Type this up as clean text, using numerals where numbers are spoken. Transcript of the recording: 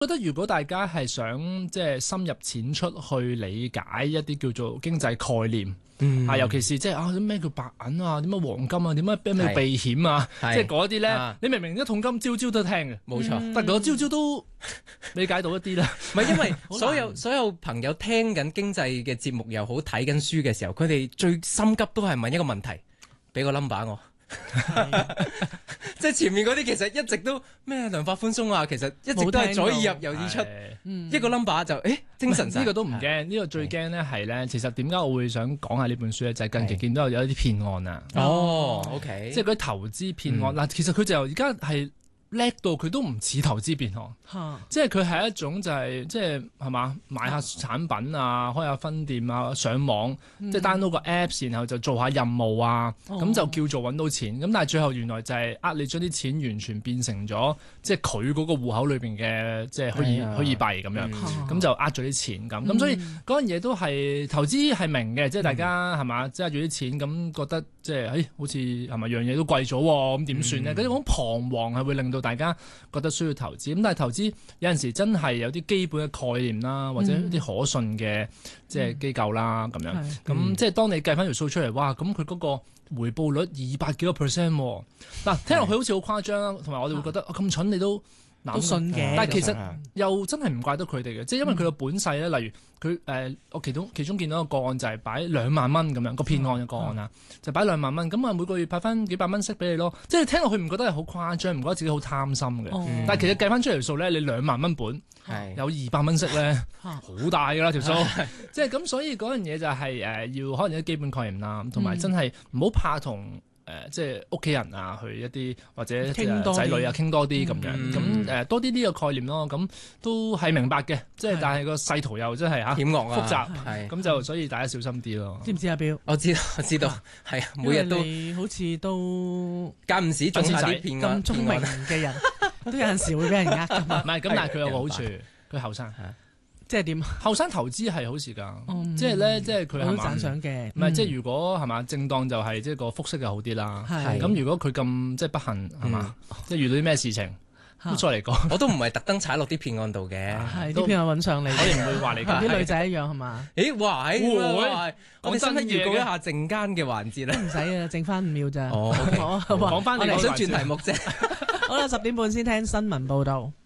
覺得如果大家係想即係深入淺出去理解一啲叫做經濟概念，尤其是即係咩叫白銀啊，點解黃金啊，點解咩叫避險啊，即係嗰啲咧，你明明一桶金朝朝都聽嘅， 冇錯， 但係我朝朝都理解到一啲啦。 唔係因為所有朋友聽緊經濟嘅節目又好，睇緊書嘅時候，佢哋最心急都係問一個問題，俾個 number 我。即係前面嗰啲其實一直都咩量化寬鬆啊，其實一直都係左耳入右耳出，一個 number 就精神呢個都唔驚，呢個最驚咧係咧，其實點解我會想講下呢本書咧？就係近期見到有一啲騙案啊。 OK， 即係嗰啲投資騙案嗱，其實佢就而家係叻到佢都唔似投資騙案，即係佢係一種就係即係係嘛買下產品啊，開下分店啊，上網即係 download 個 apps，然後就做下任務啊，咁就叫做揾到錢。咁但係最後原來就係你將啲錢完全變成咗即係佢嗰個戶口裏邊嘅即係虛擬幣咁樣，咁就咗啲錢咁。咁所以嗰樣嘢都係投資係明嘅，即係大家係嘛揸住啲錢咁覺得即係好似係咪樣嘢都貴咗喎，咁點算呢？嗰種彷徨係會令到大家覺得需要投資，咁但係投資有陣時真係有啲基本嘅概念啦，或者啲可信嘅即係機構啦咁樣，咁即係當你計翻條數出嚟，哇！咁佢嗰個回報率200幾個 percent，嗱聽落去好似好誇張啦，同埋我哋會覺得咁蠢你都信嘅， 但係其實又真係唔怪得佢哋嘅，即係因為佢個本勢咧，例如佢我其中見到一個個案就係擺2萬蚊咁樣個騙案嘅個案啊，就擺2萬蚊，咁啊每個月派翻幾百蚊息俾你咯，即係聽落去唔覺得係好誇張，唔覺得自己好貪心嘅，但係其實計翻出嚟條數咧，你2萬蚊本有200蚊息咧，好大㗎啦條數，即係咁，所以嗰樣嘢就係要可能一啲基本概念啦，同埋真係唔好怕同。即係屋企人啊，去一啲或者仔女啊傾多啲咁樣，咁多啲呢個概念咯，咁都係明白嘅，即係但係個勢圖又真係險惡啊複雜，咁就所以大家小心啲咯。 知唔知阿標？ 我知道，係每日都好似都間唔時中下啲騙案， 咁聰明嘅人都有陣時會俾人呃㗎嘛。 唔係咁，但係佢有個好處，佢後生。 即係點？ 後生投資係好事㗎，即係咧，即係佢係讚賞嘅。 唔係即係如果係嘛，正當就係即係個複息就好啲啦。咁如果佢咁即係不幸係嘛，即係遇到啲咩事情，咁再嚟講， 我都唔係特登踩落啲騙案度嘅， 啲騙案揾上嚟， 我哋唔會話你同啲女仔一樣係嘛？ 哇！我哋使唔使預告一下陣間嘅環節咧？ 唔使啊，剩翻5秒咋。 講翻你， 我想轉題目啫。 好啦，10點半先聽新聞報導。